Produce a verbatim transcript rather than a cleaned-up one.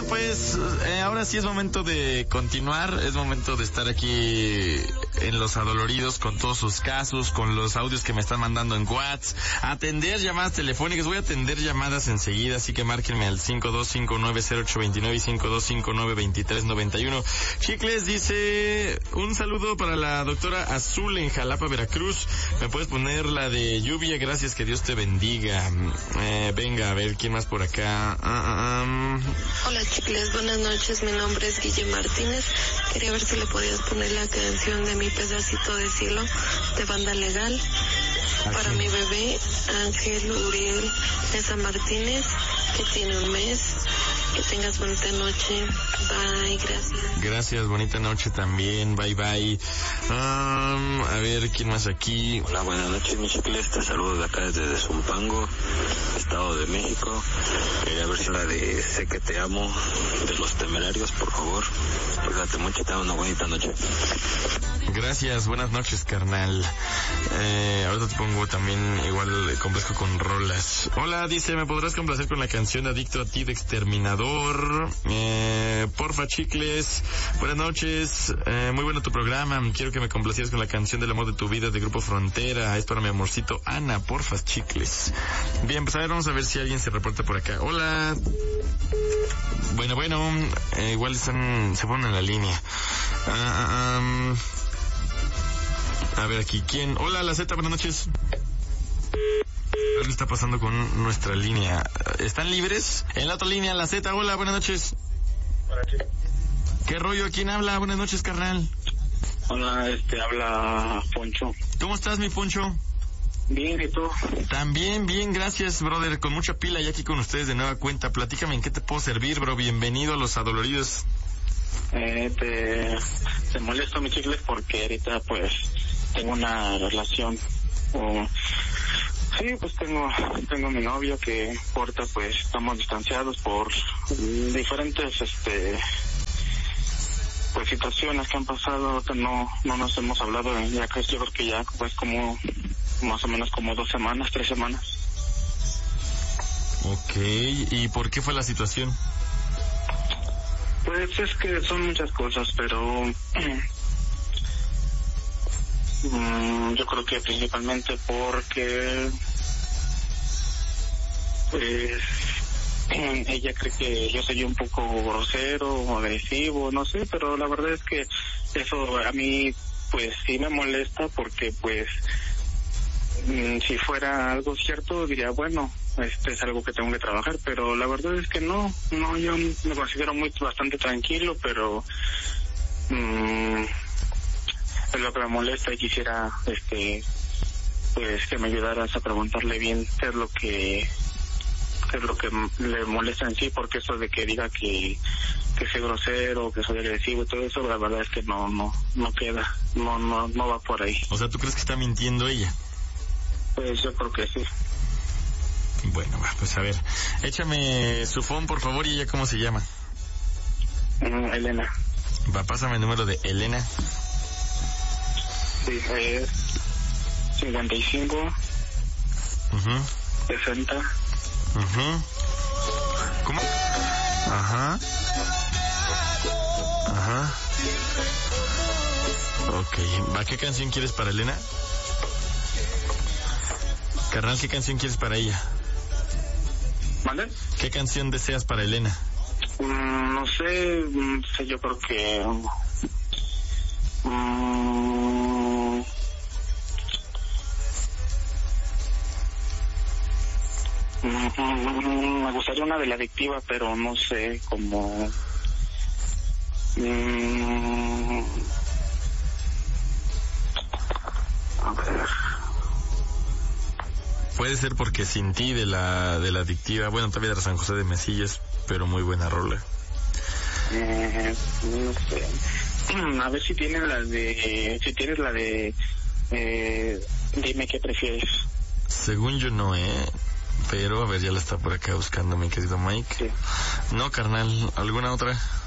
pues eh, ahora sí es momento de continuar, es momento de estar aquí en Los Adoloridos con todos sus casos, con los audios que me están mandando en WhatsApp, atender llamadas telefónicas. Voy a atender llamadas enseguida, así que márquenme al cinco dos cinco nueve cero ocho dos nueve y cinco dos cinco nueve dos tres nueve uno. Chicles dice, un saludo para la doctora Azul en Jalapa, Veracruz. ¿Me puedes poner la de lluvia? Gracias, que Dios te bendiga. Eh, venga, a ver, ¿quién más por acá? Ah, ah, um. Hola, Chicles, buenas noches. Mi nombre es Guille Martínez. Quería ver si le podías poner la canción de Mi Pedacito de Cielo de Banda Legal para mi bebé Ángel Uriel Nesa Martínez, que tiene un mes. Que tengas bonita noche. Bye, gracias. Gracias, bonita noche también. Bye, bye. Um, a ver, ¿quién más aquí? Hola, buenas noches, mi Chicles. Te saludo de acá desde Zumpango, Estado de México. Quería ver si la de Sé que te amo de Los Temerarios, por favor. Cuídate mucho, te una bonita noche. Gracias, buenas noches, carnal. Eh, ahorita te pongo también, igual eh, complazco con rolas. Hola, dice, ¿me podrás complacer con la canción Adicto a ti de Exterminador? Eh, porfa, Chicles. Buenas noches, eh, muy bueno tu programa. Quiero que me complacieras con la canción del amor de tu vida de Grupo Frontera. Es para mi amorcito Ana, porfa, Chicles. Bien, pues a ver, vamos a ver si alguien se reporta por acá. Hola. Bueno, bueno, eh, igual están, se ponen en la línea. Ah, um, a ver aquí, ¿quién? Hola, la Z, buenas noches. ¿Qué está pasando con nuestra línea? ¿Están libres? En la otra línea, la Z, hola, buenas noches. ¿Qué rollo? ¿Quién habla? Buenas noches, carnal. Hola, este, habla Poncho. ¿Cómo estás, mi Poncho? Bien, ¿y tú? También, bien, gracias, brother, con mucha pila y aquí con ustedes de nueva cuenta. Platícame en qué te puedo servir, bro. Bienvenido a Los Adoloridos. Eh, te, te molesto, mi Chicles, porque ahorita, pues, tengo una relación, o... Sí, pues tengo tengo mi novio que porta, pues estamos distanciados por diferentes este pues situaciones que han pasado, que no no nos hemos hablado, ya que yo creo que ya pues como más o menos como dos semanas, tres semanas. Ok, ¿y por qué fue la situación? Pues es que son muchas cosas, pero yo creo que principalmente porque pues ella cree que yo soy un poco grosero o agresivo, no sé, pero la verdad es que eso a mí pues sí me molesta, porque pues si fuera algo cierto diría, bueno, este es algo que tengo que trabajar, pero la verdad es que no, no, yo me considero muy bastante tranquilo, pero mmm, es lo que me molesta y quisiera este pues que me ayudaras a preguntarle bien qué es lo que qué es lo que le molesta en sí, porque eso de que diga que que soy grosero, que soy agresivo y todo eso, la verdad es que no no no queda, no no no va por ahí. O sea, ¿tú crees que está mintiendo ella? Pues yo creo que sí. Bueno, va, pues a ver, échame su phone, por favor. ¿Y ella cómo se llama? Mm, Elena. Va, pásame el número de Elena. Sí, es cincuenta y cinco, uh-huh. sesenta. Uh-huh. ¿Cómo? Ajá. Ajá. Ok, va, ¿qué canción quieres para Elena? Carnal, ¿qué canción quieres para ella? ¿Mande? ¿Qué canción deseas para Elena? Mm, no sé, no sé, yo creo que... Mm, mm, me gustaría una de La Adictiva, pero no sé, como... Mm, a ver... Puede ser Porque Sin Ti de la de la Adictiva, bueno, también de San José de Mesillas, pero muy buena rola. Eh, no sé. A ver si tienes la de, si tienes la de, eh, Dime qué prefieres. Según yo no, eh, pero a ver, ya la está por acá buscando mi querido Mike. Sí. No, carnal, ¿alguna otra?